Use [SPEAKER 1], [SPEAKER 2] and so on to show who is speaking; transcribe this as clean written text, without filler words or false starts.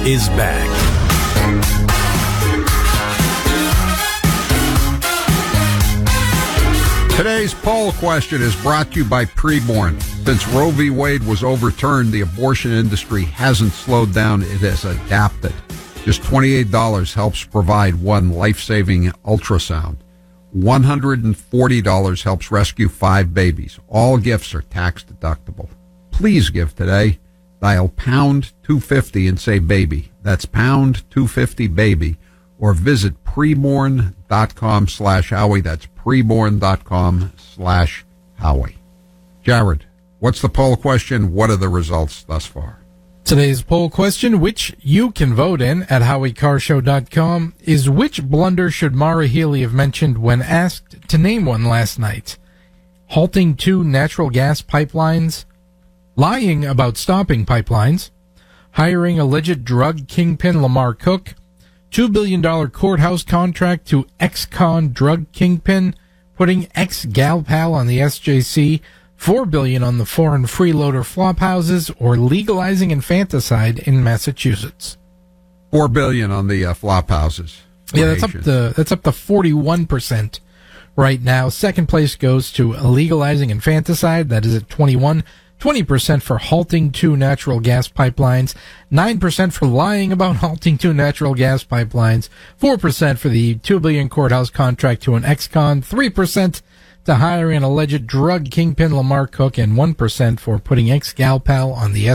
[SPEAKER 1] is back.
[SPEAKER 2] Today's poll question is brought to you by Preborn. Since Roe v. Wade was overturned, the abortion industry hasn't slowed down. It has adapted. Just $28 helps provide one life-saving ultrasound. $140 helps rescue 5 babies. All gifts are tax deductible. Please give today. Dial pound 250 and say baby. That's pound 250 baby. Or visit preborn.com/Howie. That's preborn.com/Howie. Jared, what's the poll question? What are the results thus far?
[SPEAKER 3] Today's poll question, which you can vote in at HowieCarShow.com, is which blunder should Maura Healey have mentioned when asked to name one last night? Halting 2 natural gas pipelines, lying about stopping pipelines, hiring alleged drug kingpin Lamar Cook, $2 billion courthouse contract to ex-con drug kingpin, putting ex-gal pal on the SJC, $4 billion on the foreign freeloader flop houses, or legalizing infanticide in Massachusetts.
[SPEAKER 2] $4 billion on the flop houses.
[SPEAKER 3] Yeah, that's up to 41% right now. Second place goes to legalizing infanticide. That is at 21%. 20% for halting 2 natural gas pipelines, 9% for lying about halting 2 natural gas pipelines, 4% for the $2 billion courthouse contract to an ex-con, 3% to hiring an alleged drug kingpin Lamar Cook, and 1% for putting ex-gal pal on the